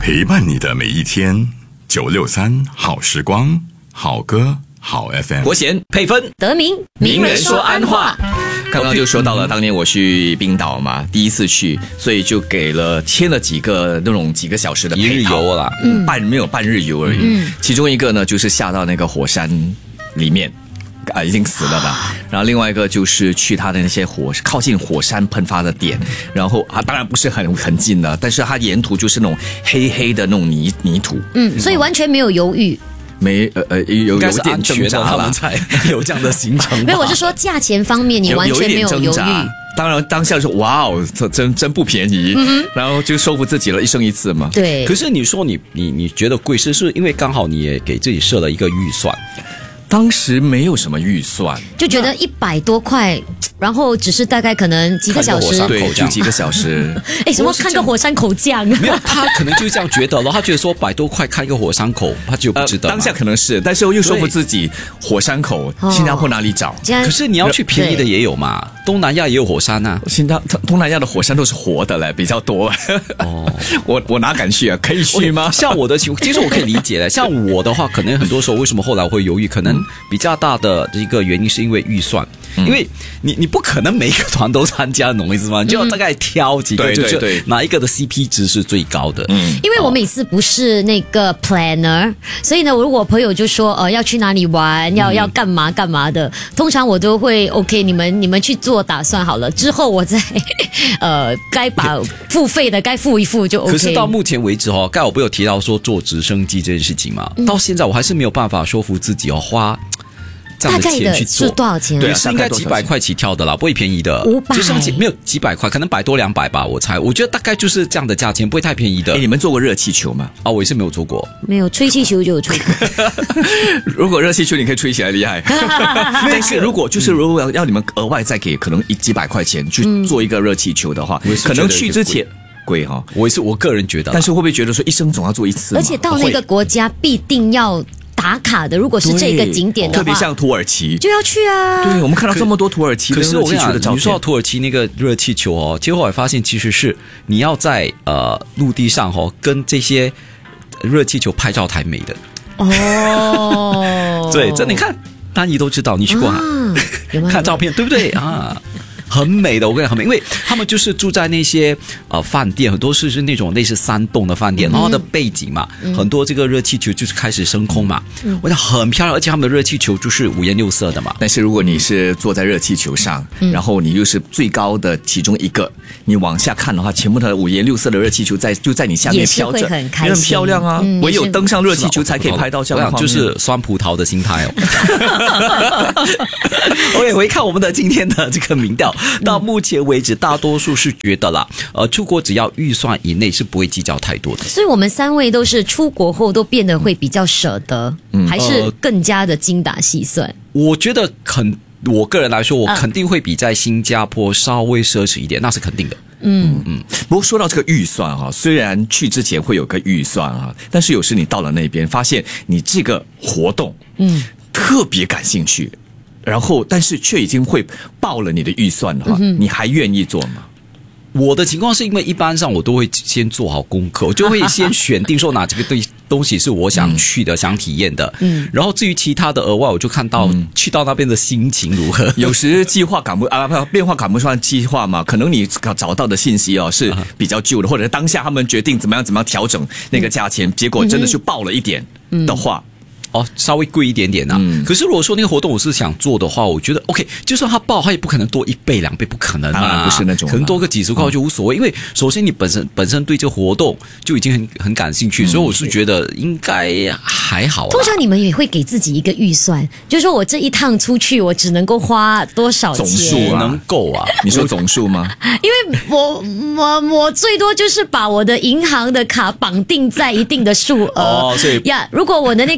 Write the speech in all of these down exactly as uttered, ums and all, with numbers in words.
陪伴你的每一天，九六三好时光，好歌好 F M。 国贤配分德明名人说安话。刚刚就说到了，当年我去冰岛嘛，第一次去，所以就给了签了几个那种几个小时的一日游啦， 嗯，半没有半日游而已。 嗯， 其中一个呢就是下到那个火山里面，啊，已经死了的。然后另外一个就是去它的那些火靠近火山喷发的点，然后啊，当然不是很很近的，但是它沿途就是那种黑黑的那种泥泥土。 嗯，所以完全没有犹豫。 没呃呃有有该是点安全的，他们才有这样的行程。 没有，我是说价钱方面，你完全没有犹豫。 当然当下就说哇哦，这真真不便宜，嗯、然后就说服自己了，一生一次嘛。 对。 可是你说你你你觉得贵，是是因为刚好你也给自己设了一个预算。 当时没有什么预算， 就觉得一百多块，然后只是大概可能几个小时， 对，就几个小时。 哎，什么看个火山口降？ 没有，他可能就是这样觉得了。他觉得说百多块看一个火山口，他就不值得、呃。 当下可能是，但是又说服自己，火山口新加坡哪里找？ 可是你要去便宜的也有嘛，东南亚也有火山啊。 新加东南亚的火山都是活的嘞，比较多。哦，我我哪敢去啊？可以去吗？ 像我的情况，其实我可以理解的。像我的话，可能很多时候为什么后来我会犹豫，可能比较大的一个原因是因为预算。因为你你不可能每一个团都参加，懂我意思吗？你就要大概挑几个， 嗯、 就是哪一个的 C P 值是最高的。 嗯，因为我每次不是那个 planner， 所以呢，如果朋友就说呃要去哪里玩，要、嗯、要干嘛干嘛的，通常我都会 OK， 你们你们去做打算好了，之后我再呃该把付费的该付一付就 OK。 可是到目前为止哦，刚才我不有提到说坐直升机这件事情嘛，嗯、到现在我还是没有办法说服自己哦花。 大概的是多少钱？ 对，是应该几百块起跳的啦，不会便宜的。 五百， 就是没有几百块，可能百多两百吧，我猜。我觉得大概就是这样的价钱，不会太便宜的。 哎，你们做过热气球吗？ 啊，我也是没有做过。 没有，吹气球就有吹过。 如果热气球你可以吹起来厉害，但是如果就是如果要你们额外再给可能一几百块钱去做一个热气球的话，嗯、可能去之前。贵哈， 我也是我个人觉得， 但是会不会觉得说一生总要做一次？ 而且到那个国家必定要打卡的，如果是这个景点的话， 特别像土耳其就要去啊。 对，我们看到这么多土耳其的热气球的照片。 可是我跟你讲，你说到土耳其那个热气球哦，结果后来发现其实是你要在呃陆地上哦跟这些热气球拍照才美的哦。 对，这你看，丹姨都知道，你去过啊？ 有看照片对不对啊？很美的，我跟你讲很美，因为他们就是住在那些呃饭店，很多是是那种类似山洞的饭店，嗯、然后它的背景嘛，嗯、很多这个热气球就是开始升空嘛，嗯、我想很漂亮，而且他们的热气球就是五颜六色的嘛。 但是如果你是坐在热气球上，嗯、然后你又是最高的其中一个，你往下看的话，全部的五颜六色的热气球在就在你下面飘着， 也很开心， 很漂亮啊！嗯、唯有登上热气球才可以拍到这样的画面， 就是酸葡萄的心态哦。OK， 回看我们的今天的这个民调。到目前为止，大多数是觉得啦，呃，出国只要预算以内是不会计较太多的。 所以我们三位都是出国后都变得会比较舍得，嗯、还是更加的精打细算？呃、 我觉得肯，我个人来说，我肯定会比在新加坡稍微奢侈一点，那是肯定的。 嗯嗯。不过说到这个预算哈、啊，虽然去之前会有个预算啊，但是有时你到了那边，发现你这个活动，嗯，特别感兴趣。然后，但是却已经会爆了你的预算的话，嗯、你还愿意做吗？ 我的情况是因为一般上我都会先做好功课，我就会先选定说哪几个对东西是我想去的、嗯、想体验的。嗯，然后至于其他的额外，我就看到、嗯、去到那边的心情如何。 有时计划赶不啊，变化赶不上计划嘛，可能你找到的信息哦是比较旧的，或者当下他们决定怎么样怎么样调整那个价钱，嗯、结果真的就爆了一点的话。嗯哦，稍微贵一点点啊。嗯、可是如果说那个活动我是想做的话，我觉得 OK， 就算它报，它也不可能多一倍两倍，不可能啊， 不是那种， 可能多个几十块就无所谓。嗯、因为首先你本身本身对这个活动就已经很很感兴趣，嗯、所以我是觉得应该还好。 通常你们也会给自己一个预算，就是说我这一趟出去，我只能够花多少钱？ 总数、啊、 能够啊？ 你说总数吗？ 因为我我我最多就是把我的银行的卡绑定在一定的数额。 哦，所以呀，如果我的那个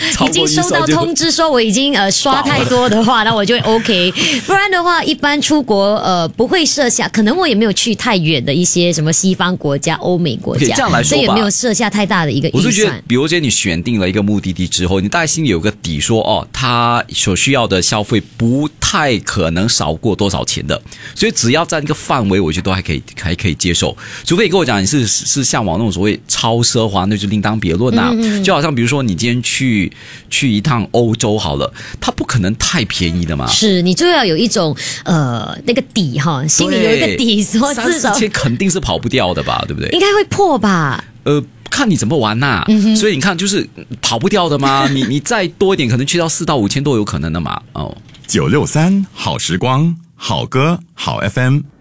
已经收到通知说我已经呃刷太多的话，那我就会 OK。不然的话，一般出国呃不会设下，可能我也没有去太远的一些什么西方国家、欧美国家， 这样来说吧， 所以也没有设下太大的一个预算。 我是觉得，比如说你选定了一个目的地之后，你大概心里有个底说，哦，他所需要的消费不太可能少过多少钱的，所以只要在那个范围，我觉得都还可以还可以接受。除非你跟我讲你是是向往那种所谓超奢华，那就另当别论啦、啊。嗯嗯就好像比如说你今天去去一趟欧洲好了，它不可能太便宜的嘛。 是你就要有一种呃那个底哈，心里有一个底，说至少三四千肯定是跑不掉的吧，对不对？ 应该会破吧。 呃，看你怎么玩呐、啊嗯，所以你看，就是跑不掉的嘛。你你再多一点，可能去到四到五千都有可能的嘛。哦， 九六三好时光，好歌好 F M。